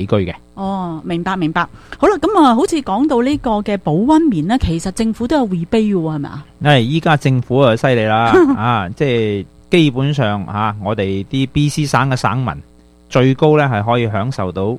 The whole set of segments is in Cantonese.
起居嘅。 哦，明白明白。好啦，咁啊，好似講到呢個嘅保溫棉呢，其實政府都有 rebate 喎，係咪啊？ 因為依家政府啊犀利啦，即係基本上我哋啲 BC 省嘅省民最高呢係可以享受到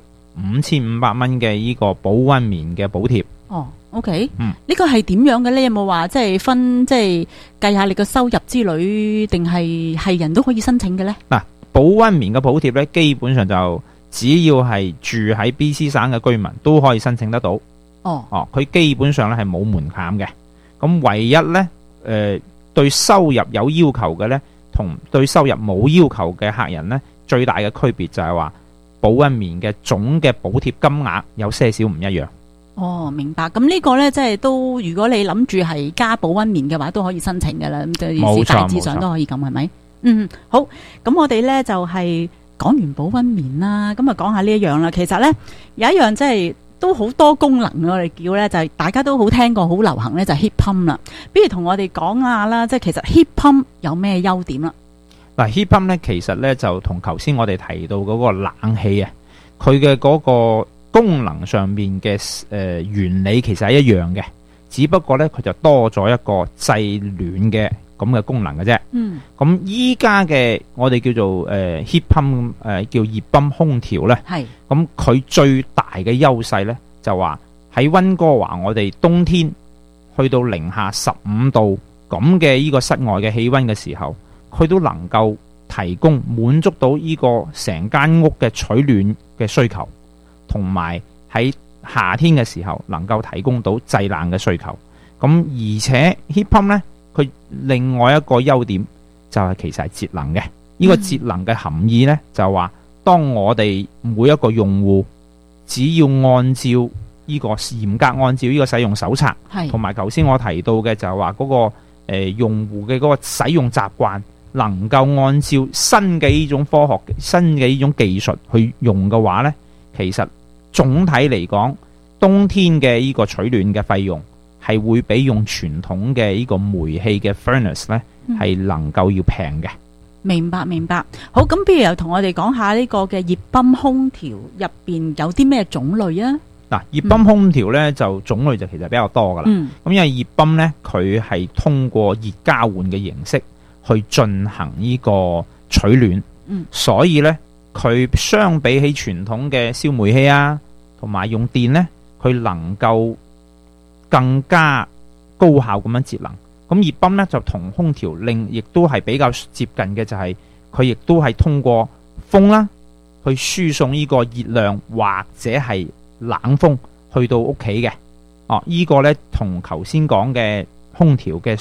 5500蚊嘅呢個保溫棉嘅補貼。 哦，OK，呢個係點樣嘅呢？有冇話即係分即係計下你個收入之類，定係人都可以申請嘅呢？ 嗱，保溫棉嘅補貼呢，基本上就只要係住喺 BC 省嘅居民都可以申請得到。佢基本上咧係冇門檻嘅。咁唯一呢，對收入有要求嘅呢，同對收入冇要求嘅客人呢，最大嘅區別就係話保溫棉嘅總嘅補貼金額有些少唔一樣。 哦，明白。咁呢個呢，即係都如果你諗住係加保溫棉嘅話，都可以申請㗎啦。咁就意思大致上都可以咁，係咪？好。咁我哋呢，就係講完保溫棉啦，咁啊講下呢一樣啦。其實呢，有一樣即係都好多功能，我哋叫呢，就係大家都好聽過、好流行呢，就係 heat pump 啦。不如同我哋講下啦，即係其實 heat pump 有咩優點啦？ 嗱，heat pump 呢，其實呢，就同頭先我哋提到嗰個冷氣啊，佢嘅嗰個功能上面嘅原理其實係一樣嘅，只不過呢，佢就多咗一個製暖嘅咁嘅功能嘅啫。咁依家嘅我哋叫做heat pump 叫熱泵空調呢，咁佢最大嘅優勢呢，就話喺溫哥華我哋冬天去到零下15度咁嘅呢個室外嘅氣溫嘅時候，佢都能夠提供滿足到呢個成間屋嘅取暖嘅需求，同埋喺夏天嘅時候能夠提供到製冷嘅需求。咁而且 heat pump 呢，佢另外一個優點就係其實係節能嘅。呢個節能嘅含義呢，就話當我哋每一個用戶只要按照呢個嚴格按照呢個使用手冊，同埋頭先我提到嘅就係話嗰個用戶嘅嗰個使用習慣能夠按照新嘅呢種科學、新嘅呢種技術去用嘅話呢，其實總體嚟講，冬天嘅呢個取暖嘅費用係會比用傳統嘅呢個煤氣嘅 furnace 呢係能夠要平嘅。 明白明白。好，咁不如又同我哋講下呢個嘅熱泵空調入邊有啲咩種類啊？ 嗱，熱泵空調呢，就種類就其實比較多噶啦。咁因為熱泵呢，佢係通過熱交換嘅形式去進行呢個取暖，所以呢，佢相比起傳統嘅燒煤氣啊，同埋用電呢，佢能夠更加高效咁樣節能。咁熱泵呢，就同空調亦都係比較接近嘅，就係佢亦都係通過風啦去輸送呢個熱量或者係冷風去到屋企嘅。呢個呢，同頭先講嘅空調嘅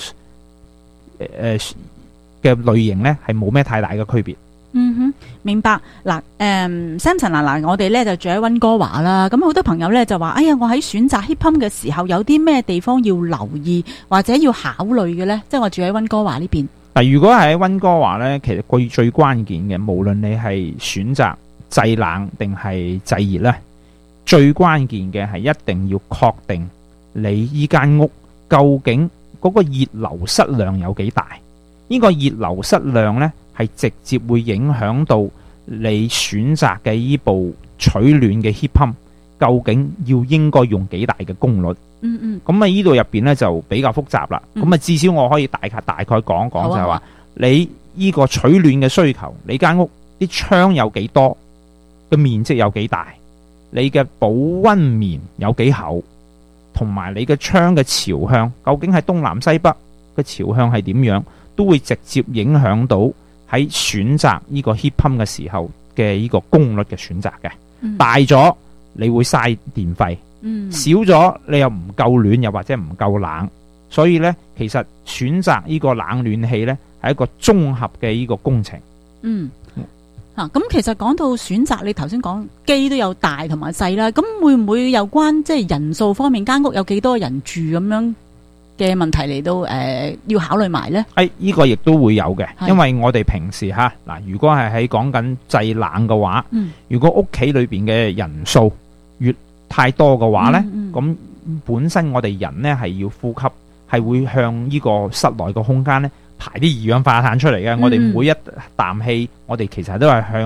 嘅類型呢，係冇咩太大嘅區別。 明白。嗱，Samson 嗱，我哋咧就住喺溫哥華啦。咁好多朋友咧就話：哎呀，我喺選擇 heat pump 嘅時候，有啲咩地方要留意或者要考慮嘅呢？即係我住喺溫哥華呢邊。 嗱，如果係喺溫哥華呢，其實最關鍵嘅，無論你係選擇製冷定係製熱呢，最關鍵嘅係一定要確定你依間屋究竟嗰個熱流失量有幾大。呢個熱流失量呢，係直接會影響到你選擇嘅呢部取暖嘅 heat pump 究竟應該用幾大嘅功率。咁啊呢度入邊呢就比較複雜啦。咁啊至少我可以大概講一講，就係話你呢個取暖嘅需求，你間屋啲窗有幾多，嘅面積有幾大，你嘅保溫棉有幾厚，同埋你嘅窗嘅朝向究竟係東南西北嘅朝向係點樣，都會直接影響到喺選擇呢個 heat pump 嘅時候嘅呢個功率嘅選擇嘅。大咗你會嘥電費，少咗你又唔夠暖，又或者唔夠冷，所以呢，其實選擇呢個冷暖氣呢係一個綜合嘅呢個工程。 咁其實講到選擇，你頭先講機都有大同埋細啦，咁會唔會有關即係人數方面，間屋有幾多人住咁樣嘅問題嚟到要考慮埋呢？ 呢個亦都會有嘅，因為我哋平時嗱，如果係喺講緊製冷嘅話，如果屋企裏邊嘅人數越太多嘅話呢，咁本身我哋人呢係要呼吸，係會向呢個室內嘅空間呢排啲二氧化碳出嚟嘅。我哋每一啖氣，我哋其實都係向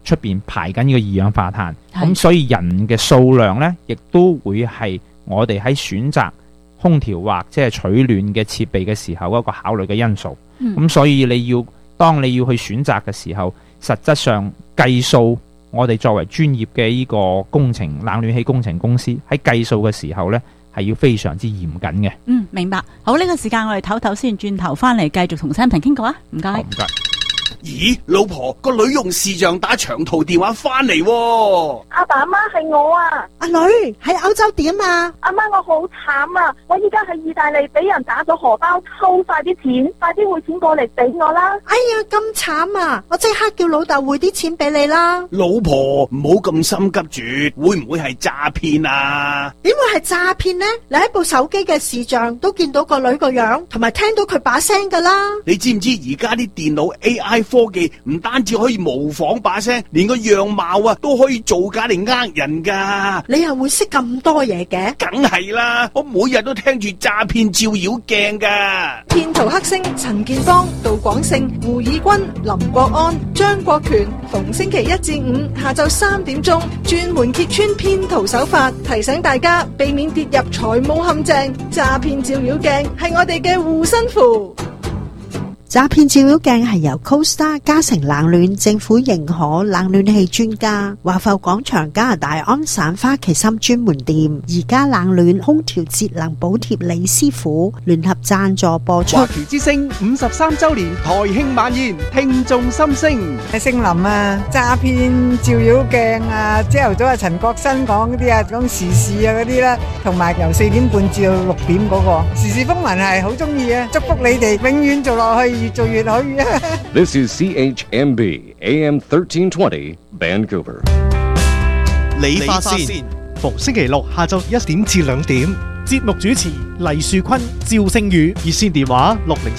出邊排緊呢個二氧化碳， 係咁所以人嘅數量呢，亦都會係我哋喺選擇空調或者係取暖嘅設備嘅時候一個考慮嘅因素。咁所以當你要去選擇嘅時候，實質上計數，我哋作為專業嘅呢個工程冷暖氣工程公司喺計數嘅時候呢，係要非常之嚴謹嘅。 明白。好，呢個時間我哋唞唞先，轉頭翻嚟繼續同 Samson 傾過啊。唔該。 好，唔該。 咦，老婆，個女用視像打長途電話翻嚟喎。 阿爸阿媽係我啊。 阿女喺歐洲點啊？ 阿媽，我好慘啊！我依家喺意大利俾人打咗荷包，抽晒啲錢，快啲匯錢過嚟俾我啦！ 哎呀，咁慘啊！我即刻叫老豆匯啲錢俾你啦。 老婆，唔好咁心急住，會唔會係詐騙啊？ 點會係詐騙呢？你喺部手機嘅視像都見到個女個樣，同埋聽到佢把聲噶啦。 你知唔知而家啲電腦 AI 科技唔單止可以模仿把聲，連個樣貌啊都可以造假嚟呃人噶。 你又會識咁多嘢嘅？ 梗係啦，我每日都聽住詐騙照妖鏡噶。 騙徒黑星陳建邦、杜廣勝、胡以軍、林國安、張國權，逢星期一至五下晝3點鐘，專門揭穿騙徒手法，提醒大家避免跌入財務陷阱。詐騙照妖鏡係我哋嘅護身符。 詐騙照妖鏡係由 CoStar 嘉誠冷暖政府認可冷暖氣專家華埠廣場加拿大安省花旗參專門店而家冷暖空調節能補貼李師傅聯合贊助播出。 華僑之聲53周年台慶晚宴，聽眾心聲。 姓林啊，詐騙照妖鏡啊，朝頭早啊陳國新講嗰啲啊，講時事啊嗰啲啦，同埋由4點半至到6點嗰個時事風雲係好中意啊，祝福你哋永遠做落去，越做越好啊 ！This is CHMB AM 1320 Vancouver。 理髮線，逢星期六下晝1點至2點，節目主持黎樹坤、趙星宇，熱線電話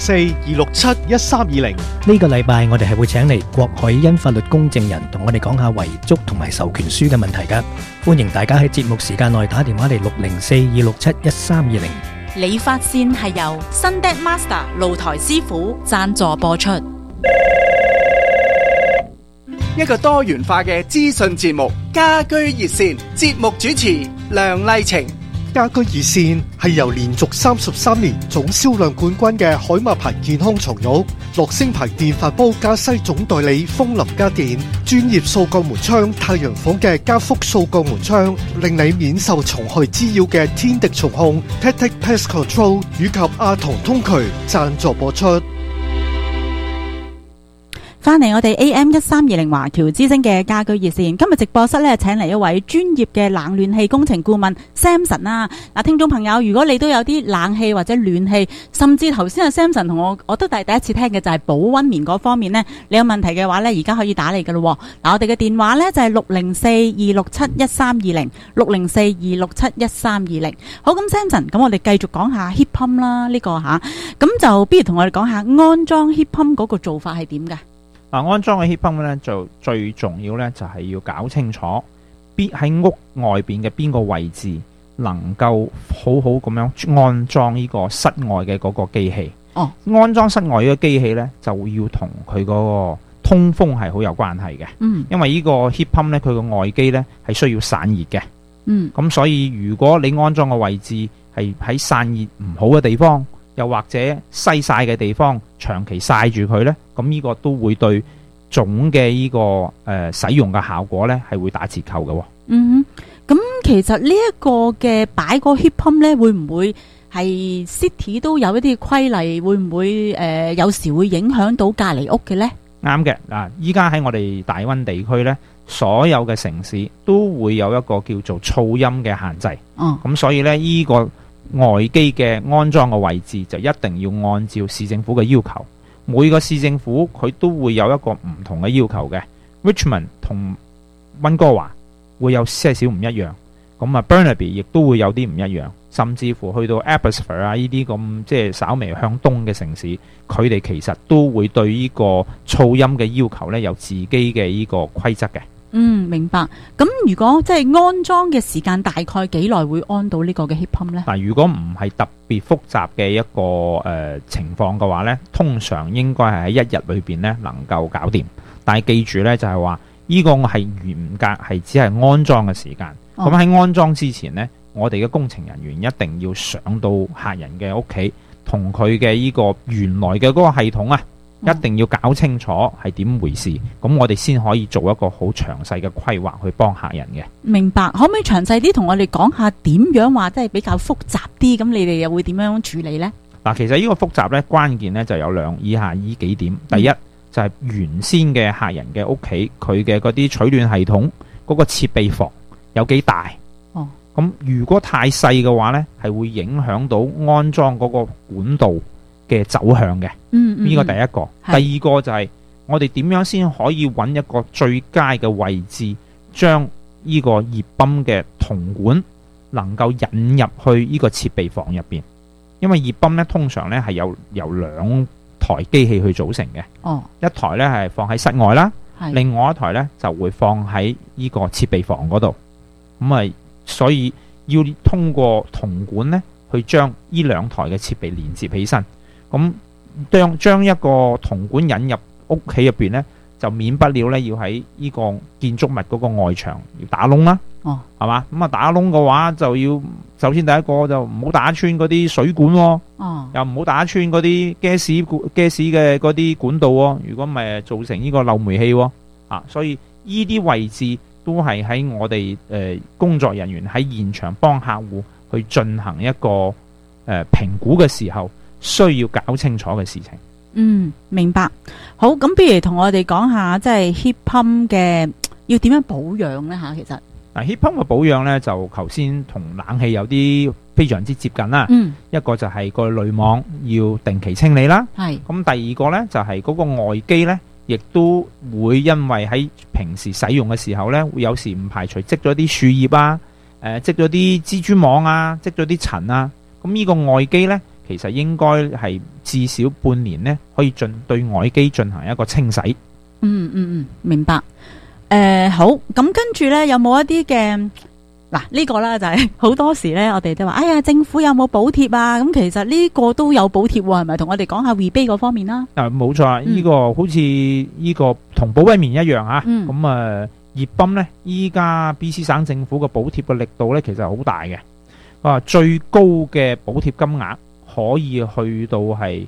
604-267-1320。 呢個禮拜我哋係會請嚟郭海欣法律公證人同我哋講下遺囑同埋授權書嘅問題㗎，歡迎大家喺節目時間內打電話嚟604-267-1320。 理髮線係由 Sunday Master 露台師傅贊助播出， 一個多元化嘅資訊節目，家居熱線，節目主持梁麗晴。 家居熱線係由連續33年總銷量冠軍嘅海馬牌健康床褥、樂聲牌電飯煲加西總代理風林家電、專業掃鋼門窗太陽房嘅加福掃鋼門窗，令你免受蟲害滋擾嘅天敵蟲控 Tactic Pest Control 以及阿童通渠贊助播出。 翻嚟我哋 AM1320華僑之聲嘅家居熱線，今日直播室咧請嚟一位專業嘅冷暖氣工程顧問 Samson 啊！嗱，聽眾朋友，如果你都有啲冷氣或者暖氣，甚至頭先阿 Samson 同我都第一次聽嘅就係保溫棉嗰方面呢，你有問題嘅話呢，而家可以打嚟噶咯。嗱，我哋嘅電話呢就係604-267-1320 604-267-1320。好，咁 Samson， 咁我哋繼續講下 heat pump 啦，呢個吓，咁就不如同我哋講下安裝 heat pump 嗰個做法係點嘅？ 安裝嘅 heat pump 咧，就最重要咧，就係要搞清楚喺屋外邊嘅邊個位置能夠好好咁樣安裝呢個室外嘅嗰個機器。安裝室外呢個機器咧，就要同佢嗰個通風係好有關係嘅。因為呢個 heat pump 咧，佢個外機咧係需要散熱嘅。咁所以如果你安裝嘅位置係喺散熱唔好嘅地方，又或者西曬嘅地方，長期曬住佢呢，咁呢個都會對總嘅呢個使用嘅效果呢係會打折扣嘅。 咁其實呢一個嘅擺個 heat pump 呢，會唔會係 city 都有一啲規例？會唔會有時會影響到隔離屋嘅呢？ 啱嘅嗱，依家喺我哋大溫地區呢，所有嘅城市都會有一個叫做噪音嘅限制。咁所以呢，呢個外機嘅安裝嘅位置就一定要按照市政府嘅要求，每個市政府佢都會有一個唔同嘅要求嘅。Richmond 同溫哥華會有些少唔一樣，咁啊 Burnaby 亦都會有啲唔一樣，甚至乎去到 Abbotsford 啊呢啲咁即係稍微向東嘅城市，佢哋其實都會對呢個噪音嘅要求呢有自己嘅呢個規則嘅。 明白。咁如果即係安裝嘅時間大概幾耐會安到呢個嘅 heat pump 呢？ 嗱，如果唔係特別複雜嘅一個情況嘅話呢，通常應該係喺1日裏邊呢能夠搞掂。但係記住呢，就係話呢個係嚴格係只係安裝嘅時間。咁喺安裝之前呢，我哋嘅工程人員一定要上到客人嘅屋企，同佢嘅呢個原來嘅嗰個系統啊，一定要搞清楚係點回事，咁我哋先可以做一個好詳細嘅規劃去幫客人嘅。 明白，可唔可以詳細啲同我哋講下點樣話即係比較複雜啲？咁你哋又會點樣處理呢？ 嗱，其實呢個複雜呢，關鍵呢就有以下呢幾點。第一就係原先嘅客人嘅屋企，佢嘅嗰啲取暖系統嗰個設備房有幾大？咁如果太細嘅話呢，係會影響到安裝嗰個管道嘅走向嘅。呢個第一個。第二個就係我哋點樣先可以揾一個最佳嘅位置，將呢個熱泵嘅銅管能夠引入去呢個設備房入邊。因為熱泵呢，通常呢係由兩台機器去組成嘅。一台呢係放喺室外啦，另外一台呢就會放喺呢個設備房嗰度。咁所以要通過銅管呢去將呢兩台嘅設備連接起身。咁將一個銅管引入屋企入邊呢，就免不了呢要喺呢個建築物嗰個外牆要打窿啦。係嘛？咁打窿嘅話，就要首先第一個就唔好打穿嗰啲水管喎。又唔好打穿嗰啲 gas 嘅嗰啲管道喎。如果唔係造成呢個漏煤氣喎。所以呢啲位置都係喺我哋工作人員喺現場幫客戶去進行一個評估嘅時候，需要搞清楚嘅事情。 明白。好，咁不如同我哋講下即係 heat pump 嘅要點樣保養呢？其實 heat pump 嘅保養呢，就頭先同冷氣有啲非常之接近啦。一個就係個濾網要定期清理啦。咁第二個呢，就係嗰個外機呢，亦都會因為喺平時使用嘅時候呢，會有時唔排除積咗啲樹葉啊，積咗啲蜘蛛網啊，積咗啲塵啊。咁呢個外機呢，其實應該係至少半年呢，可以對外機進行一個清洗。 明白。好，咁跟住呢，有冇一啲嘅呢個啦，就係好多時呢，我哋都話，哎呀，政府有冇補貼啊？咁其實呢個都有補貼喎，係咪？同我哋講下 rebate 嗰方面啦。 冇錯，呢個好似呢個同保衛棉一樣啊。咁熱泵呢，依家 BC 省政府嘅補貼嘅力度呢，其實好大嘅。最高嘅補貼金額可以去到係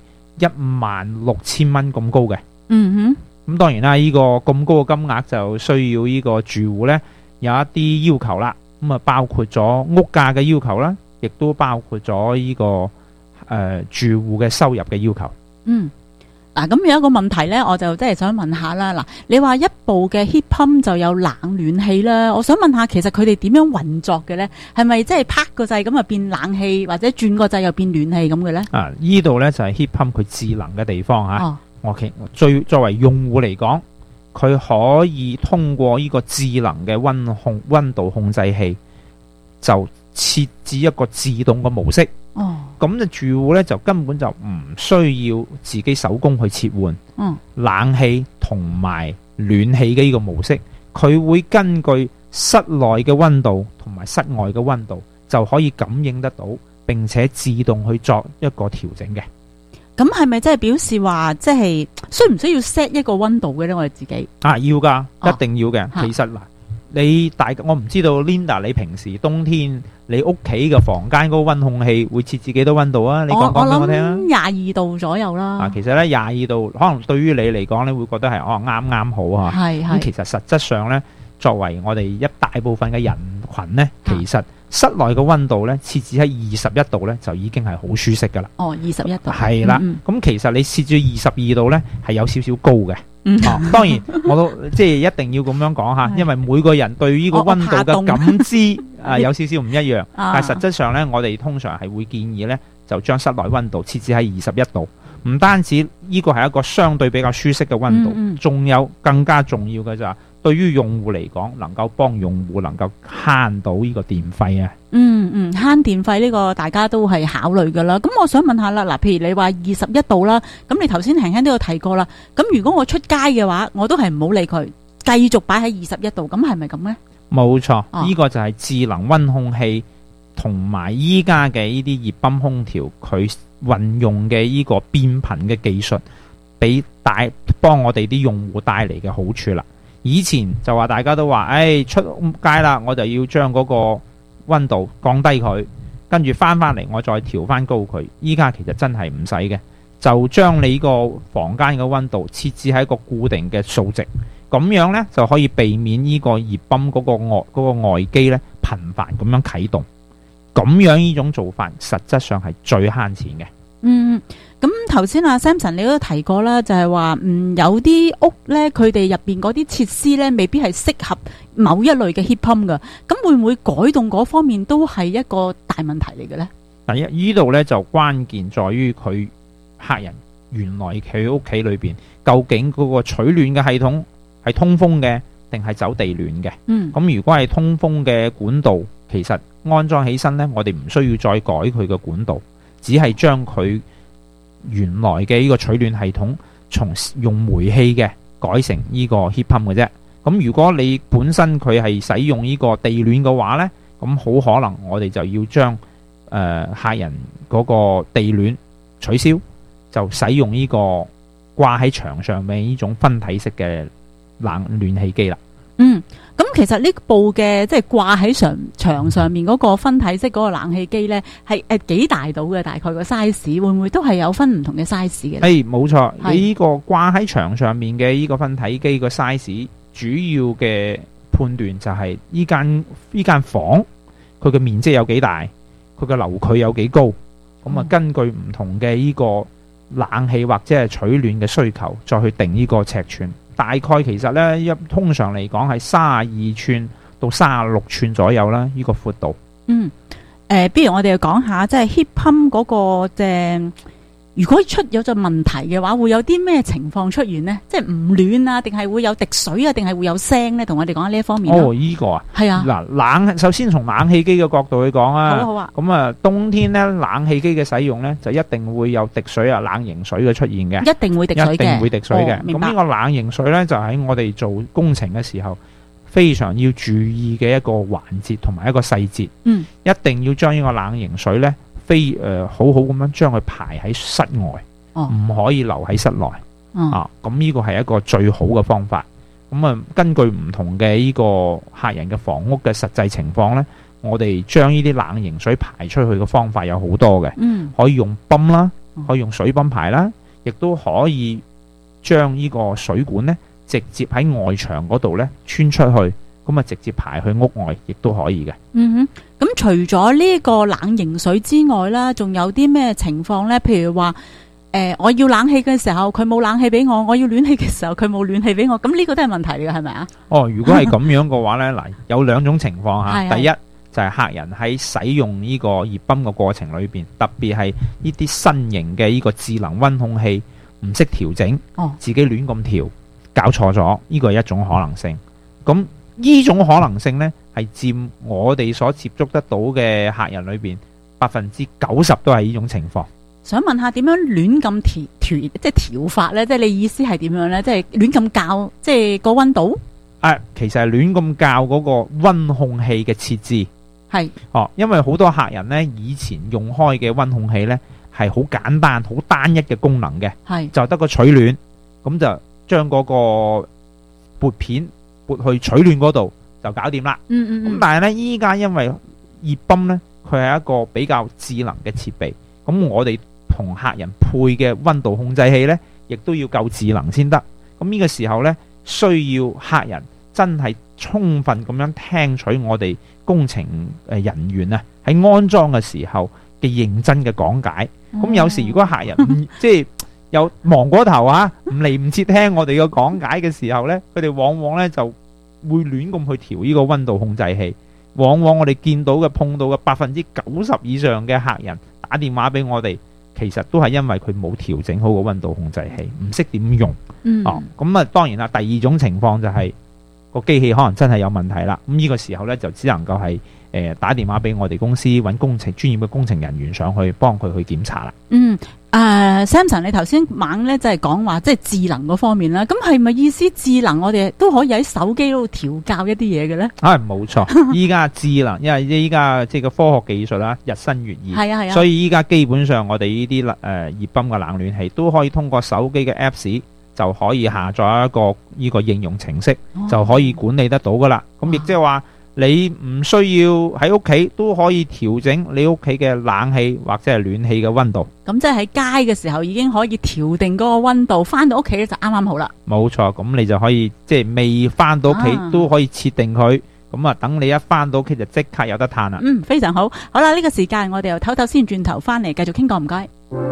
16,000蚊咁高嘅。咁當然啦，呢個咁高嘅金額就需要呢個住戶呢有一啲要求啦。咁包括咗屋價嘅要求啦，亦都包括咗呢個住戶嘅收入嘅要求。 咁有一個問題呢，我就真係想問下啦。你話一部嘅 heat pump 就有冷暖氣啦，我想問下，其實佢哋點樣運作嘅呢？係咪即係拍個掣咁就變冷氣，或者轉個掣又變暖氣咁嘅呢？ 呢度呢就係 heat pump 佢智能嘅地方吓。作為用戶嚟講，佢可以通過呢個智能嘅溫度控制器，就設置一個自動嘅模式。咁就住戶呢，就根本就唔需要自己手工去切換。冷氣同埋暖氣嘅呢個模式，佢會根據室內嘅溫度同埋室外嘅溫度，就可以感應得到，並且自動去作一個調整嘅。 咁係咪即係表示話，即係需唔需要 set 一個溫度嘅呢？我哋自己要噶，一定要嘅。其實我唔知道 Linda， 你平時冬天你屋企嘅房間嗰個溫控器會設置幾多溫度啊？你講俾我聽啊 ！22度左右啦。 其實呢22度可能對於你嚟講，你會覺得係啱啱好啊。咁其實實質上呢，作為我哋一大部分嘅人群呢，其實室內嘅溫度呢，設置喺21度呢，就已經係好舒適噶啦。 21度係啦。咁其實你設置22度呢，係有少少高嘅。當然我都即係一定要咁樣講下，因為每個人對呢個溫度嘅感知有少少唔一樣。但係實質上呢，我哋通常係會建議呢，就將室內溫度設置喺21度。唔單止呢個係一個相對比較舒適嘅溫度，仲有更加重要嘅就係對於用戶嚟講，能夠幫用戶能夠慳到呢個電費啊。 慳電費呢個大家都係考慮噶啦。咁我想問下啦，譬如你話21度啦，咁你頭先輕輕都有提過啦。咁如果我出街嘅話，我都係唔好理佢，繼續擺喺21度，咁係咪咁呢？ 冇錯，呢個就係智能溫控器同埋依家嘅呢啲熱泵空調，佢運用嘅呢個變頻嘅技術，幫我哋啲用戶帶嚟嘅好處啦。而以前就話大家都話，出街啦，我就要將嗰個溫度降低佢，跟住翻嚟我再調翻高佢。依家其實真係唔使嘅，就將你個房間嘅溫度設置喺一個固定嘅數值，咁樣呢，就可以避免呢個熱泵嗰個外機呢頻繁咁樣啟動。咁樣呢種做法實質上係最慳錢嘅。 咁頭先阿 Samson 你都提過啦，就係話有啲屋咧，佢哋入邊嗰啲設施咧，未必係適合某一類嘅 heat pump 噶。咁會唔會改動嗰方面都係一個大問題嚟嘅咧？ 第一，呢度咧就關鍵在於佢客人原來佢屋企裏邊究竟嗰個取暖嘅系統係通風嘅定係走地暖嘅？咁如果係通風嘅管道，其實安裝起身咧，我哋唔需要再改佢嘅管道，只係將佢原來嘅呢個取暖系統從用煤氣嘅改成呢個 heat pump 嘅啫。咁如果你本身佢係使用呢個地暖嘅話呢，咁好可能我哋就要將客人嗰個地暖取消，就使用呢個掛喺牆上面呢種分體式嘅冷暖氣機啦。 咁其實呢部嘅即係掛喺牆上面嗰個分體式嗰個冷氣機呢，係幾大到嘅？大概個 size 會唔會都係有分唔同嘅 size 嘅？ 冇錯，你呢個掛喺牆上面嘅呢個分體機個 size，主要嘅判斷就係呢間房佢嘅面積有幾大，佢嘅樓距有幾高，咁根據唔同嘅呢個冷氣或者係取暖嘅需求，再去定呢個尺寸。大概其實呢，通常嚟講係32寸到36寸左右啦，呢個闊度。 不如我哋講下即係 heat pump 嗰個如果出咗咗問題嘅話，會有啲咩情況出現呢？即係唔暖啊，定係會有滴水啊，定係會有聲呢？同我哋講下呢一方面。 呢個啊， 係啊。 嗱，首先從冷氣機嘅角度去講啊。 好啊。 咁冬天呢，冷氣機嘅使用呢，就一定會有滴水啊、冷凝水嘅出現嘅。 一定會滴水嘅。 一定會滴水嘅。 明白。 咁呢個冷凝水呢，就喺我哋做工程嘅時候非常要注意嘅一個環節同埋一個細節。一定要將呢個冷凝水呢，好好咁樣將佢排喺室外，唔可以留喺室內。咁呢個係一個最好嘅方法。咁根據唔同嘅呢個客人嘅房屋嘅實際情況呢，我哋將呢啲冷凝水排出去嘅方法有好多嘅。可以用泵啦，可以用水泵排啦，亦都可以將呢個水管呢直接喺外牆嗰度呢穿出去，咁直接排去屋外，亦都可以嘅。 咁除咗呢個冷凝水之外啦，仲有啲咩情況呢？譬如話我要冷氣嘅時候，佢冇冷氣俾我；我要暖氣嘅時候，佢冇暖氣俾我。咁呢個都係問題嚟嘅，係咪啊？ 如果係咁樣嘅話呢，嗱，有兩種情況吓。第一就係客人喺使用呢個熱泵嘅過程裏邊，特別係呢啲新型嘅呢個智能溫控器唔識調整，自己亂咁調，搞錯咗，呢個係一種可能性。咁呢種可能性呢，係佔我哋所接觸得到嘅客人裏邊90%都係呢種情況。 想問下點樣亂咁即係調法呢？即係你意思係點樣呢？即係亂咁校，即係個溫度？ 其實係亂咁校嗰個溫控器嘅設置。 係。 因為好多客人呢，以前用開嘅溫控器呢，係好簡單、好單一嘅功能嘅，就得個取暖，咁就將嗰個撥片撥去取暖嗰度就搞掂啦。咁但係呢，依家因為熱泵呢，佢係一個比較智能嘅設備，咁我哋同客人配嘅溫度控制器呢，亦都要夠智能先得。咁呢個時候呢，需要客人真係充分咁樣聽取我哋工程人員啊喺安裝嘅時候嘅認真嘅講解。咁有時如果客人即係又忙過頭啊，唔嚟唔切聽我哋嘅講解嘅時候呢，佢哋往往呢就會亂咁去調呢個溫度控制器。往往我哋見到嘅碰到嘅90%以上嘅客人打電話俾我哋，其實都係因為佢冇調整好個溫度控制器，唔識點用。咁當然啦，第二種情況就係個機器可能真係有問題啦。咁呢個時候呢，就只能夠係打電話俾我哋公司，揾專業嘅工程人員上去幫佢去檢查啦。 Samson， 你頭先猛咧，就係講話即係智能嗰方面啦。咁係咪意思智能我哋都可以喺手機度調校一啲嘢嘅咧？ 冇錯，依家智能，因為依家即係個科學技術啦，日新月異。係啊。所以依家基本上我哋呢啲熱泵嘅冷暖氣都可以通過手機嘅 Apps 就可以下載一個呢個應用程式，就可以管理得到噶啦。咁亦即係話你唔需要喺屋企都可以調整你屋企嘅冷氣或者係暖氣嘅溫度。 咁即係喺街嘅時候已經可以調定嗰個溫度，翻到屋企咧就啱啱好啦。 冇錯，咁你就可以即係未翻到屋企都可以設定佢。咁啊，等你一翻到屋企就即刻有得嘆啦。 非常好。好啦，呢個時間我哋又唞先，轉頭翻嚟繼續傾過，唔該。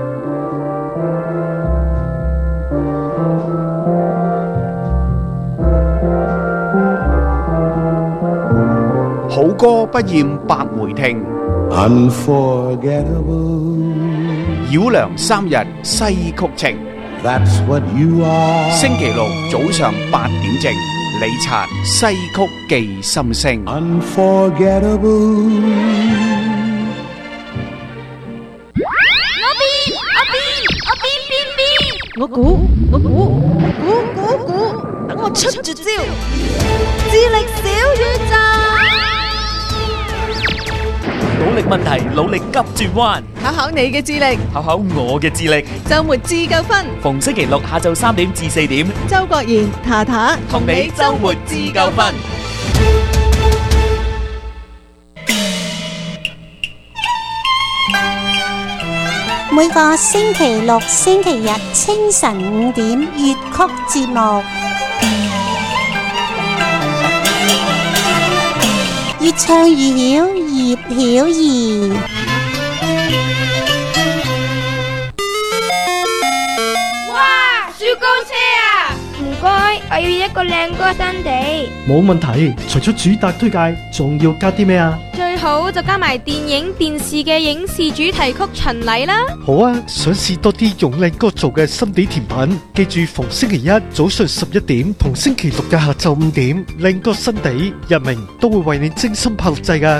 好歌不厭百回聽， Unforgettable. 繞梁三日西曲情。 That's what you are. 星期六早上8點正，李察西曲記心聲。 Unforgettable. 我估，等我出絕招，智力小宇宙。 努力問題，努力急轉彎， 考考你嘅智力， 考考我嘅智力。 周末自夠分， 逢星期六下晝3點至4點， 周國賢、塔塔同你周末自夠分。 每個星期六、星期日清晨5點粵曲節目，越唱越曉，葉曉儀。 哇！雪糕車啊！唔該，我要一個靚歌新地。 冇問題，除咗主打推介，仲要加啲咩啊？ 最好就加埋電影、電視嘅影視主題曲巡禮啦。 好啊，想試多啲用靚歌做嘅心地甜品，記住逢星期一早上11點同星期六嘅下晝5點，靚歌新地日明都會為你精心炮製㗎。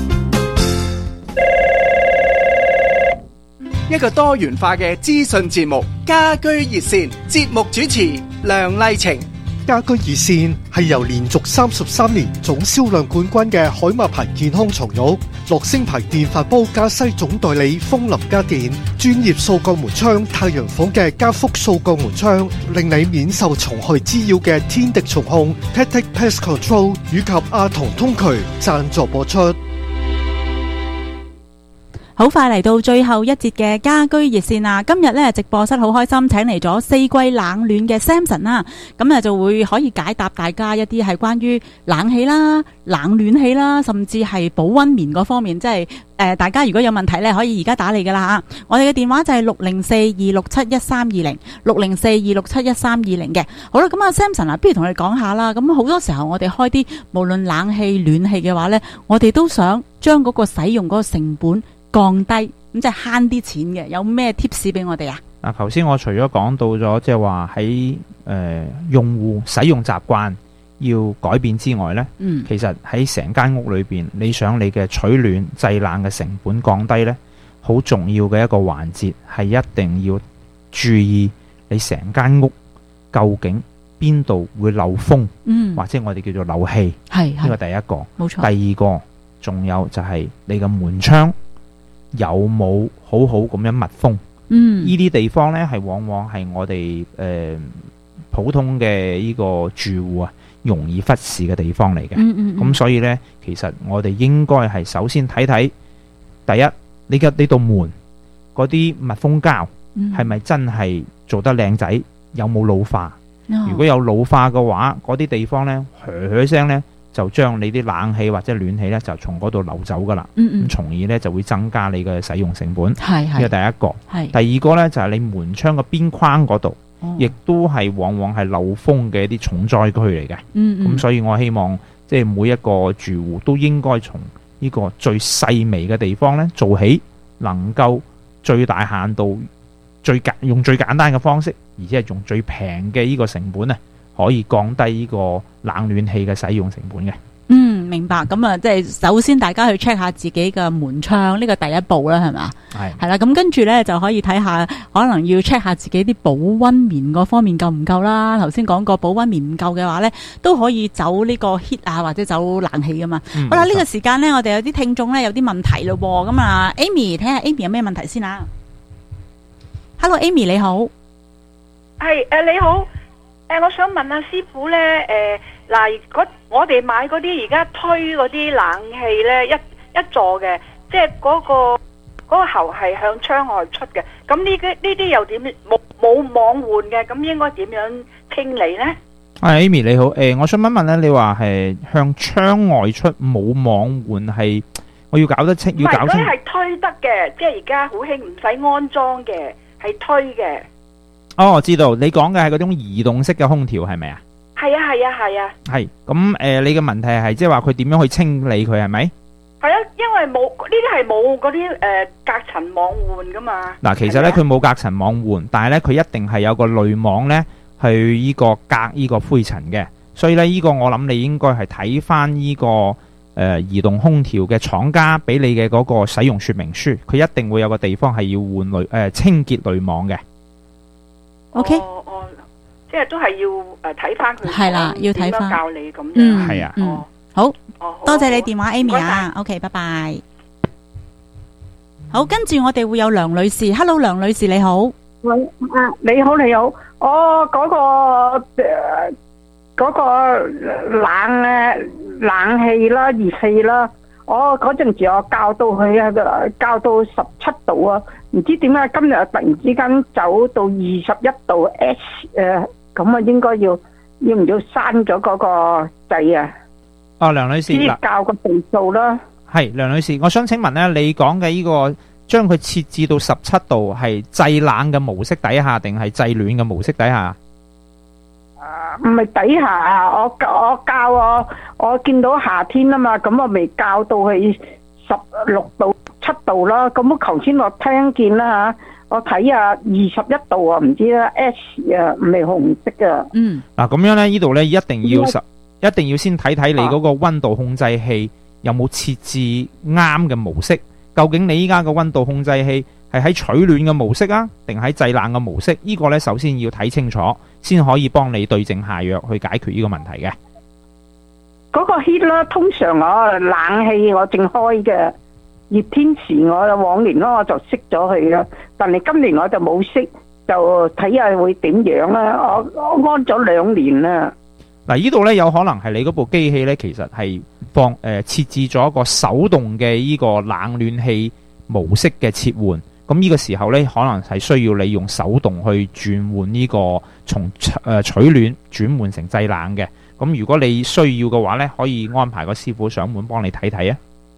一個多元化嘅資訊節目，家居熱線，節目主持梁麗晴。 家居熱線係由連續33年總銷量冠軍嘅海馬牌健康床褥、樂聲牌電飯煲加西總代理風林家電、專業掃鋼門窗太陽房嘅加福掃鋼門窗，令你免受蟲害滋擾嘅天敵蟲控 Tactic Pest Control 以及阿童通渠贊助播出。 好快嚟到最後一節嘅家居熱線啦！今日呢直播室好開心，請嚟咗4季冷暖嘅 Samson 啦，咁啊就會可以解答大家一啲係關於冷氣啦、冷暖氣啦，甚至係保溫棉嗰方面，即係大家如果有問題呢，可以而家打嚟噶啦吓。我哋嘅電話就係604267130 604267130嘅。好啦，咁啊 Samson 啊，不如同你講下啦。咁好多時候我哋開啲無論冷氣、暖氣嘅話呢，我哋都想將嗰個使用嗰個成本降低，咁即係慳啲錢嘅，有咩 tips 俾我哋啊？ 嗱，頭先我除咗講到咗，即係話喺用戶使用習慣要改變之外呢，其實喺成間屋裏邊，你想你嘅取暖製冷嘅成本降低呢，好重要嘅一個環節係一定要注意你成間屋究竟邊度會漏風，或者我哋叫做漏氣，呢個第一個。冇錯。第二個仲有就係你嘅門窗有冇好好咁樣密封？呢啲地方呢，係往往係我哋普通嘅呢個住戶啊，容易忽視嘅地方嚟嘅。咁所以呢，其實我哋應該係首先睇睇，第一，你道門嗰啲密封膠係咪真係做得靚仔？有冇老化？如果有老化嘅話，嗰啲地方呢，噓聲呢，就將你啲冷氣或者暖氣呢，就從嗰度流走噶啦，咁從而呢，就會增加你嘅使用成本。呢個第一個。第二個呢，就係你門窗嘅邊框嗰度，亦都係往往係漏風嘅一啲重災區嚟嘅。咁所以我希望即係每一個住戶都應該從呢個最細微嘅地方呢做起，能夠最大限度用最簡單嘅方式，而且係用最平嘅呢個成本啊，可以降低呢個冷暖氣嘅使用成本嘅。 明白。咁啊，即係首先大家去 check 下自己嘅門窗，呢個第一步啦，係嘛？係啦。咁跟住呢，就可以睇下，可能要 check 下自己啲保溫棉嗰方面夠唔夠啦。頭先講過保溫棉唔夠嘅話呢，都可以走呢個 heat 啊，或者走冷氣噶嘛。好啦，呢個時間呢，我哋有啲聽眾呢，有啲問題咯。咁啊 ，Amy 睇下 Amy 有咩問題先啊？Hello Amy 你好。 係你好，我想問下師傅咧，我哋買嗰啲而家推嗰啲冷氣咧，一座嘅，即係嗰個喉係向窗外出嘅，咁呢啲又點冇網換嘅，咁應該點樣清理咧 ？Amy 你好，我想問咧，你話係向窗外出冇網換係，我要搞得清，要搞清。 唔係，佢係推得嘅，即係而家好興，唔使安裝嘅，係推嘅。 哦，我知道，你講嘅係嗰種移動式嘅空調係咪啊？ 係啊。 係，咁你嘅問題係即係話佢點樣去清理佢係咪？ 係啊，因為冇呢啲係冇嗰啲隔塵網換噶嘛。 嗱，其實咧佢冇隔塵網換，但係咧佢一定係有個濾網咧去呢個隔呢個灰塵嘅，所以咧呢個我諗你應該係睇翻呢個移動空調嘅廠家俾你嘅嗰個使用說明書，佢一定會有個地方係要換清潔濾網嘅。 OK。 即係都係要睇翻佢。 係啦，要睇翻教你咁樣。 係啊。 好，多謝你電話 Amy 啊。OK， 拜拜。好，跟住我哋會有梁女士。Hello， 梁女士你好。 喂，你好。嗰個冷氣啦、熱氣啦，我嗰陣時我校到佢校到17度啊，唔知點解今日突然之間走到21度 S 咁啊，應該要唔要刪咗嗰個掣啊？ 梁女士， 先校個度數啦。 係梁女士，我想請問咧，你講嘅呢個將佢設置到17度係製冷嘅模式底下，定係製暖嘅模式底下？ 唔係底下啊，我見到夏天啊嘛，咁我未校到去16度7度啦。咁我頭先我聽見啦吓，我睇下21度啊，唔知啦 S 啊，唔係紅色啊。 嗱咁樣咧，呢度咧一定要先睇睇你嗰個溫度控制器有冇設置啱嘅模式。究竟你依家個溫度控制器係喺取暖嘅模式啊，定喺製冷嘅模式？呢個呢，首先要睇清楚，先可以幫你對症下藥去解決呢個問題嘅。 嗰個 heat 啦，通常我冷氣我正開嘅，熱天時我往年我就熄咗佢啦，但係今年我就冇熄，就睇下會點樣啦。我安咗2年啦。 嗱，呢度呢，有可能係你嗰部機器呢，其實係設置咗一個手動嘅呢個冷暖氣模式嘅切換。咁呢個時候呢，可能係需要你用手動去轉換呢個從取暖轉換成製冷嘅。咁如果你需要嘅話呢，可以安排個師傅上門幫你睇睇啊。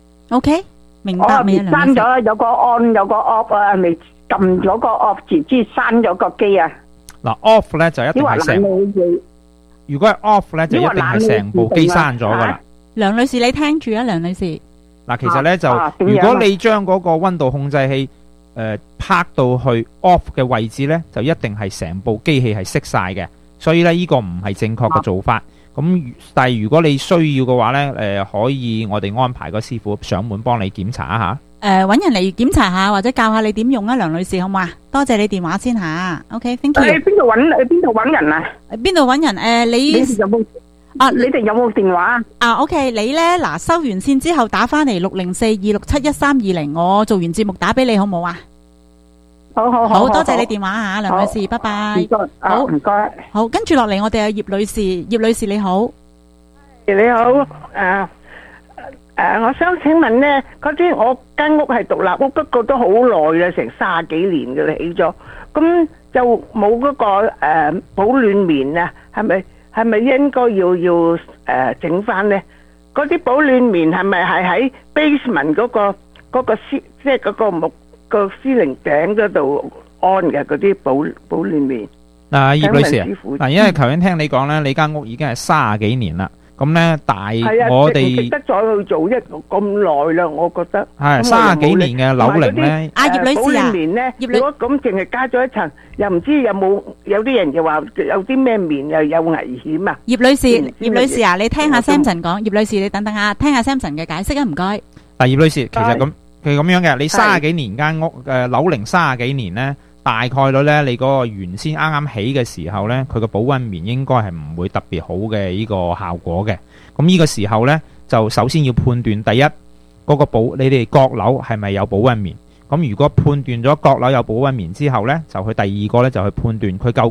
OK， 明白未？ 刪咗有個 on 有個 off 啊，未撳咗個 off 字，即係刪咗個機啊。 嗱 off 呢就一定係成，如果係 off 呢就一定係成部機閂咗噶啦。 梁女士你聽住啊，梁女士。 嗱，其實呢，就如果你將嗰個溫度控制器拍到去 off 嘅位置呢，就一定係成部機器係熄晒嘅，所以呢，呢個唔係正確嘅做法。咁但係如果你需要嘅話呢，可以我哋安排個師傅上門幫你檢查一下。 搵人嚟檢查下或者教下你點用啊，梁女士好嘛？多謝你電話先吓。OK，thank you。 邊度搵人啊？ 邊度搵人？你有冇你哋有冇電話啊 ？OK， 你呢？嗱，收完線之後打翻嚟604-267-1320，我做完節目打俾你好冇啊？好，多謝你電話吓，梁女士，拜拜。 唔該，好唔該。 好，跟住落嚟我哋有葉女士，葉女士你好。 你好，我想請問呢，嗰啲我間屋係獨立屋，不過都好耐啦，成30幾年嘅啦起咗，咁就冇嗰個保暖棉啊，係咪應該要整翻呢？嗰啲保暖棉係咪係喺 basement 嗰個即係嗰個木個司令頂嗰度安嘅嗰啲保暖棉？ 嗱，葉女士啊，嗱，因為頭先聽你講咧，你間屋已經係30幾年啦，咁咧我哋值得再去做一咁耐啦，我覺得係30幾年嘅樓齡咧。 阿葉女士啊， 保暖棉咧，如果咁淨係加咗一層，又唔知有啲人就話有啲咩棉又有危險啊？ 葉女士啊，你聽下 Samson 講。葉女士，你等等啊，聽下 Samson 嘅解釋啊，唔該。 嗱，葉女士，其實佢咁樣嘅，你30幾年間屋樓齡30幾年咧。大概率咧，你嗰個原先啱啱起嘅時候咧，佢個保溫棉應該係唔會特別好嘅呢個效果嘅。咁呢個時候咧，就首先要判斷第一嗰個你哋閣樓係咪有保溫棉。咁如果判斷咗閣樓有保溫棉之後咧，就去第二個咧就去判斷佢究竟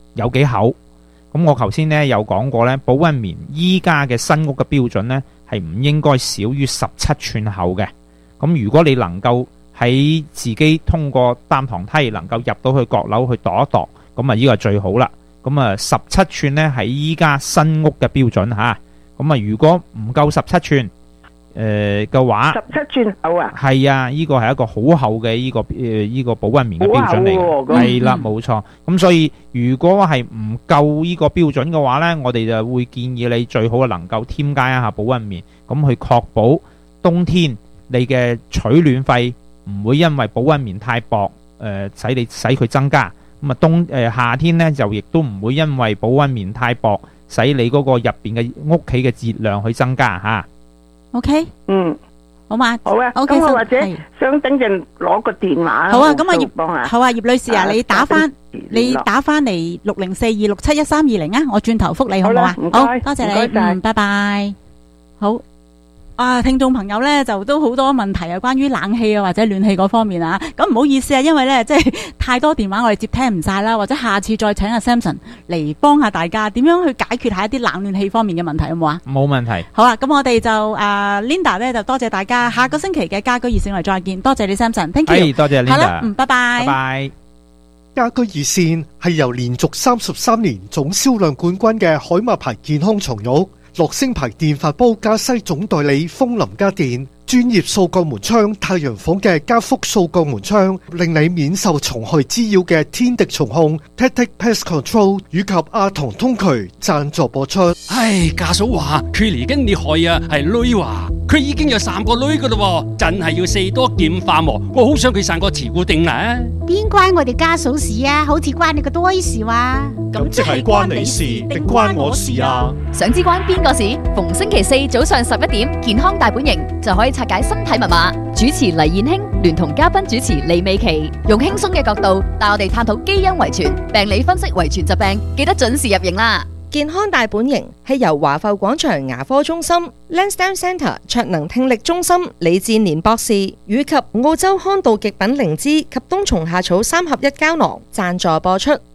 有幾厚。咁我頭先呢有講過呢，保溫棉依家嘅新屋嘅標準呢係唔應該少於17寸厚嘅。咁如果你能夠喺自己通過擔堂梯能夠入到去閣樓去度一度，咁啊呢個最好啦。咁啊17寸呢係依家新屋嘅標準吓。咁啊如果唔夠17寸嘅話 ，17寸厚啊？ 係啊，呢個係一個好厚嘅呢個保溫棉嘅標準嚟嘅，係啦，冇錯。咁所以如果係唔夠呢個標準嘅話呢，我哋就會建議你最好能夠添加一下保溫棉，咁去確保冬天你嘅取暖費唔會因為保溫棉太薄，使佢增加。咁啊夏天呢，就亦都唔會因為保溫棉太薄，使你嗰個入邊嘅屋企嘅熱量去增加吓。 OK， 好嘛， 好啊。 OK， 咁我或者想等陣攞個電話。 好啊，咁啊葉女士啊，你打翻嚟60426711320啊，我轉頭覆你好唔好啊？好，多謝你，拜拜。好。聽眾朋友咧就都好多問題啊，關於冷氣啊或者暖氣嗰方面啊，咁唔好意思啊，因為咧即係太多電話我哋接聽唔晒啦，或者下次再請阿 Samson 嚟幫下大家點樣去解決下一啲冷暖氣方面嘅問題，好唔好啊？冇問題。好啊，咁我哋就Linda 咧就多謝大家，下個星期嘅家居熱線我哋再見，多謝你 Samson，thank you，多謝 Linda，好啦，拜拜，拜拜。 家居熱線係由連續33年總銷量冠軍嘅海馬牌健康床褥、樂聲牌電飯煲加西總代理風林家電、專業掃鋼門窗太陽房嘅加福掃鋼門窗，令你免受蟲害滋擾嘅天敵蟲控 Tactic Pest Control 以及阿童通渠贊助播出。 唉，家嫂話佢嚟緊你害啊，係女話佢已經有3個女噶啦，真係要四多劍化喎。我好想佢生個慈固定啦。 邊關我哋家嫂事啊？好似關你個多事話。 咁即係關你事定關我事啊？ 想知關邊個事？逢星期4早上11點，健康大本營就可以拆解身體密碼。主持黎燕卿聯同嘉賓主持李美琪，用輕鬆嘅角度帶我哋探討基因遺傳、病理分析遺傳疾病，記得準時入營啦！ 健康大本營係由華埠廣場牙科中心、Lansdowne Centre 卓能聽力中心李志年博士以及澳洲康道極品靈芝及冬蟲夏草3合1膠囊贊助播出。